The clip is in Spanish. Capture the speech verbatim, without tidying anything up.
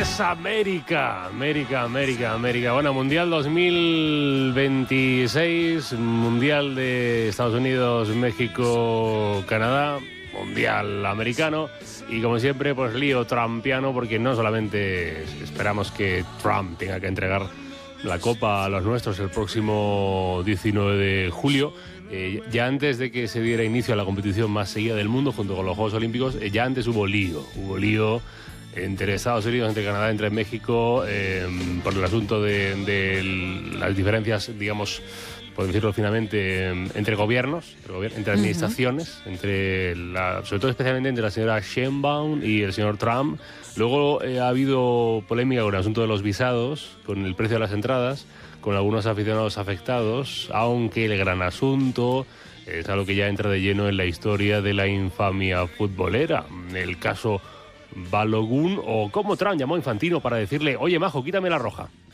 es América, América, América, América. Bueno, Mundial dos mil veintiséis, Mundial de Estados Unidos, México, Canadá, Mundial americano. Y como siempre, pues lío trumpiano, porque no solamente esperamos que Trump tenga que entregar la Copa a los nuestros el próximo diecinueve de julio, eh, ya antes de que se diera inicio a la competición más seguida del mundo, junto con los Juegos Olímpicos, eh, ya antes hubo lío, hubo lío entre Estados Unidos, entre Canadá, entre México, eh, por el asunto de, de las diferencias, digamos, por decirlo finamente, entre gobiernos, entre, gobier entre administraciones, uh-huh. entre la, sobre todo especialmente entre la señora Sheinbaum y el señor Trump. Luego eh, ha habido polémica con el asunto de los visados, con el precio de las entradas, con algunos aficionados afectados, aunque el gran asunto es algo que ya entra de lleno en la historia de la infamia futbolera. El caso Balogun, o como Trump llamó a Infantino para decirle: oye, majo, quítame la roja.